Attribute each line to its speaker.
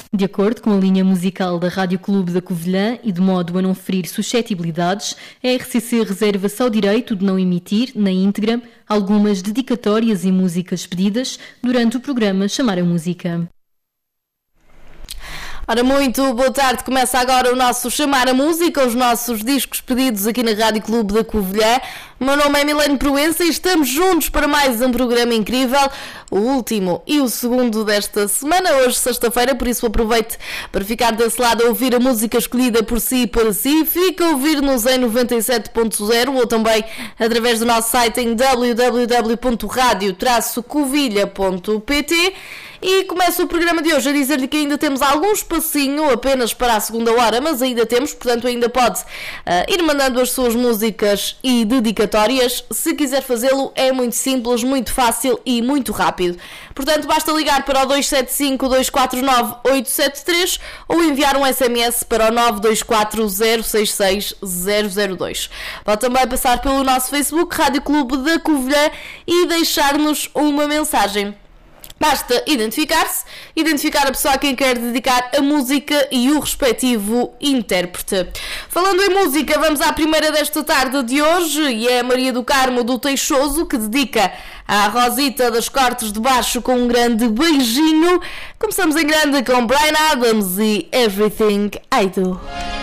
Speaker 1: De acordo com a linha musical da Rádio Clube da Covilhã e de modo a não ferir suscetibilidades, a RCC reserva-se ao direito de não emitir, na íntegra, algumas dedicatórias e músicas pedidas durante o programa Chamar a Música.
Speaker 2: Ora, muito boa tarde, começa agora o nosso Chamar a Música, os nossos discos pedidos aqui na Rádio Clube da Covilhã. O meu nome é Milene Proença e estamos juntos para mais um programa incrível, o último e o segundo desta semana, hoje sexta-feira, por isso aproveite para ficar desse lado a ouvir a música escolhida por si e para si. Fica a ouvir-nos em 97.0 ou também através do nosso site em www.radio-covilha.pt. E começa o programa de hoje a dizer-lhe que ainda temos algum espacinho apenas para a segunda hora, mas ainda temos, portanto ainda pode ir mandando as suas músicas e dedicatórias. Se quiser fazê-lo é muito simples, muito fácil e muito rápido. Portanto basta ligar para o 275-249-873 ou enviar um SMS para o 924-066-002. Pode também passar pelo nosso Facebook, Rádio Clube da Covilhã, e deixar-nos uma mensagem. Basta identificar-se, identificar a pessoa a quem quer dedicar a música e o respectivo intérprete. Falando em música, vamos à primeira desta tarde de hoje, e é a Maria do Carmo do Teixoso, que dedica à Rosita das Cortes de Baixo com um grande beijinho. Começamos em grande com Bryan Adams e Everything I Do.